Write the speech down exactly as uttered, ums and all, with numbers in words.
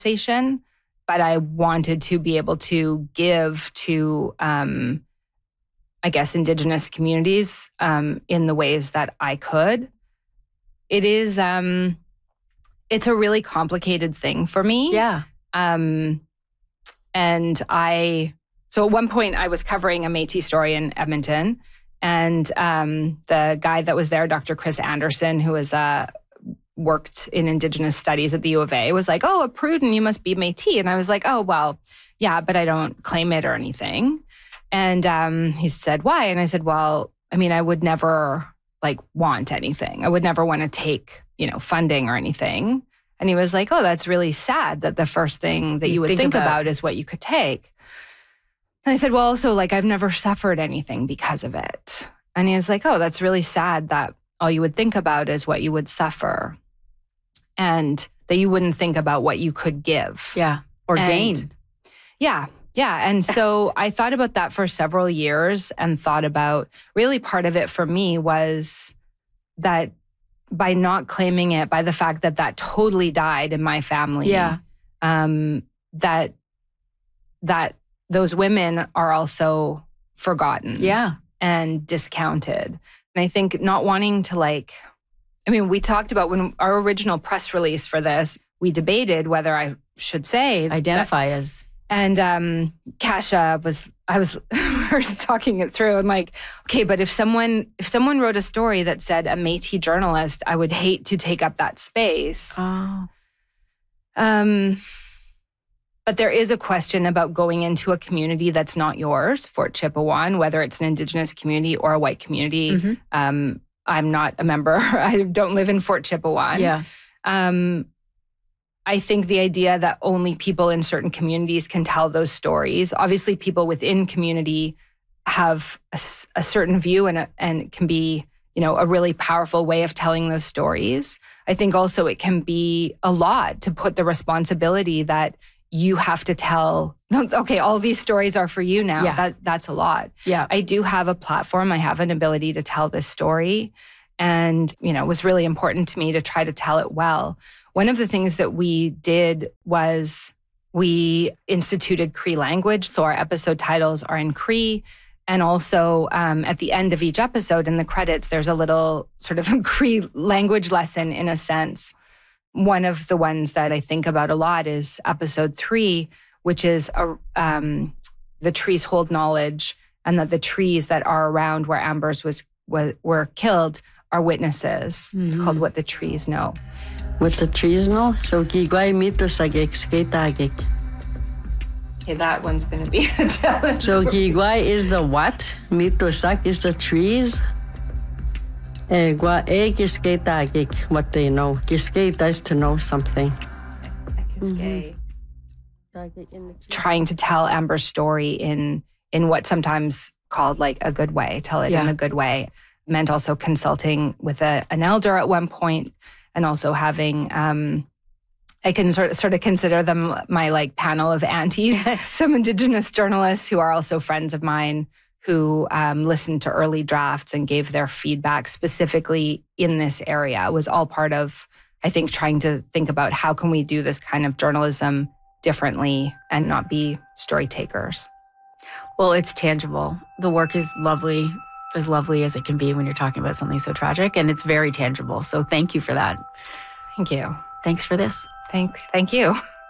conversation, but I wanted to be able to give to, um, I guess, Indigenous communities um, in the ways that I could. It is, um, it's a really complicated thing for me. Yeah. Um, and I, so at one point I was covering a Métis story in Edmonton, and um, the guy that was there, Doctor Chris Anderson, who was uh, worked in Indigenous studies at the U of A, was like, "Oh, Pruden, you must be Métis." And I was like, "Oh, well, yeah, but I don't claim it or anything." And um, he said, "Why?" And I said, "Well, I mean, I would never like want anything. I would never want to take, you know, funding or anything." And he was like, "Oh, that's really sad that the first thing that you, you would think, think about. about is what you could take." And I said, "Well, also, like, I've never suffered anything because of it." And he was like, "Oh, that's really sad that all you would think about is what you would suffer, and that you wouldn't think about what you could give." Yeah, or and, gain. Yeah, yeah. And so I thought about that for several years and thought about, really part of it for me was that by not claiming it, by the fact that that totally died in my family, yeah, um, that that those women are also forgotten, yeah, and discounted. And I think not wanting to like, I mean, we talked about when our original press release for this, we debated whether I should say identify that, as. And um, Kasha was, I was we were talking it through. I'm like, okay, but if someone if someone wrote a story that said a Métis journalist, I would hate to take up that space. Oh. Um, but there is a question about going into a community that's not yours, Fort Chipewyan, whether it's an Indigenous community or a white community. Mm-hmm. Um, I'm not a member. I don't live in Fort Chipewyan. Yeah. Um, I think the idea that only people in certain communities can tell those stories. Obviously, people within community have a, a certain view and a, and can be, you know, a really powerful way of telling those stories. I think also it can be a lot to put the responsibility that you have to tell, okay, all these stories are for you now. Yeah. That that's a lot. Yeah. I do have a platform. I have an ability to tell this story. And, you know, it was really important to me to try to tell it well. One of the things that we did was we instituted Cree language. So our episode titles are in Cree. And also um, at the end of each episode in the credits, there's a little sort of Cree language lesson in a sense. One of the ones that I think about a lot is episode three, which is a, um, the trees hold knowledge, and that the trees that are around where Ambers was, was were killed are witnesses. Mm-hmm. It's called What the Trees Know. What the trees know? So gigwai mito sagek sketagik. Okay, that one's going to be a challenge. So gigwai is the what? Mito sak is the trees. Eh, gua e gisketagik, what they know. Gisketa is to know something. Mm-hmm. Trying to tell Amber's story in in what sometimes called like a good way, tell it yeah. in a good way. Meant also consulting with a, an elder at one point, and also having, um, I can sort of, sort of consider them my like panel of aunties, some Indigenous journalists who are also friends of mine who um, listened to early drafts and gave their feedback specifically in this area. It was all part of, I think, trying to think about how can we do this kind of journalism differently and not be story takers. Well, it's tangible. The work is lovely. As lovely as it can be when you're talking about something so tragic, and it's very tangible. So thank you for that. Thank you. Thanks for this. Thanks. Thank you.